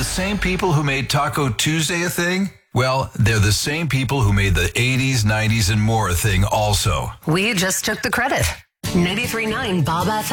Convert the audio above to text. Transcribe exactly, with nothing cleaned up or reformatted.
same people who made Taco Tuesday a thing? Well, they're the same people who made the eighties, nineties, and more a thing also. We just took the credit. ninety-three point nine Bob F M.